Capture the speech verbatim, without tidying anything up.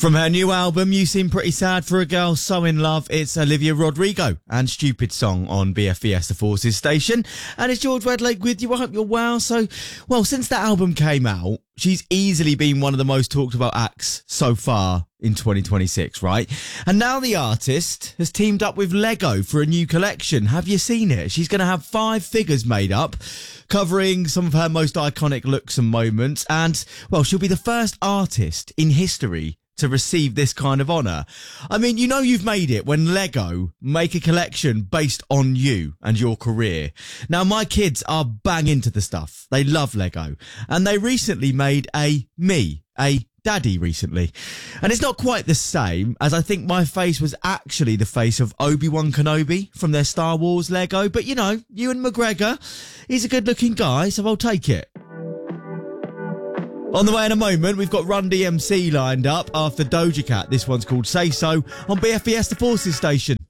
From her new album, You Seem Pretty Sad for a Girl So In Love, it's Olivia Rodrigo and Stupid Song on B F E S The Forces station. And it's George Redlake with you. I hope you're well. So, well, since that album came out, she's easily been one of the most talked about acts so far in twenty twenty-six, right? And now the artist has teamed up with Lego for a new collection. Have you seen it? She's going to have five figures made up, covering some of her most iconic looks and moments. And, well, she'll be the first artist in history to receive this kind of honour. I mean, you know you've made it when Lego make a collection based on you and your career. Now, my kids are bang into the stuff. They love Lego. And they recently made a me, a daddy recently. And it's not quite the same, as I think my face was actually the face of Obi-Wan Kenobi from their Star Wars Lego. But, you know, Ewan McGregor, he's a good-looking guy, so I'll take it. On the way in a moment, we've got Run D M C lined up after Doja Cat. This one's called Say So on B F E S The Forces station.